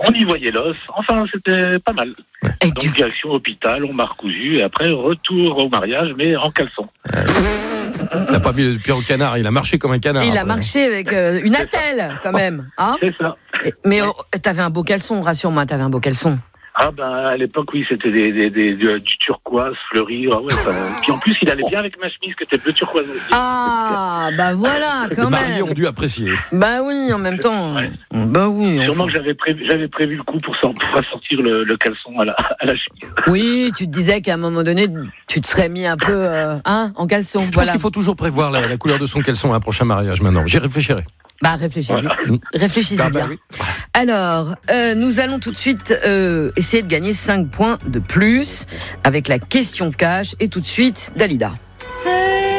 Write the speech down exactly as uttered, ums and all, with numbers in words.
on y voyait l'os. Enfin, c'était pas mal. Et Donc, tu... direction hôpital, on m'a recousu, et après, retour au mariage, mais en caleçon. T'as pas vu le Pierre au canard, il a marché comme un canard. Il a après. marché avec euh, une attelle, quand même. Hein C'est ça. Et- Mais oh, t'avais un beau caleçon, rassure-moi, t'avais un beau caleçon. Ah ben à l'époque oui c'était des, des, des, des- du turquoise fleuri. Ah ouais, ça... Puis en plus il allait bien avec ma chemise qui était bleu turquoise aussi. Ah, bah voilà, Les quand mariés même. ont dû apprécier. Bah oui, en même temps. Ouais. Bah oui. Sûrement enfin. que j'avais prévu, j'avais prévu le coup pour, sor- pour sortir le, le caleçon à la, à la chemise. Oui, tu te disais qu'à un moment donné, tu te serais mis un peu euh, hein, en caleçon. Je pense Voilà. qu'il faut toujours prévoir la, la couleur de son caleçon à un prochain mariage maintenant. J'y réfléchirai. Bah réfléchissez, Voilà. réfléchissez Ah bah bien. oui. Alors, euh, nous allons tout de suite euh, essayer de gagner cinq points de plus avec la question cash et tout de suite Dalida. C'est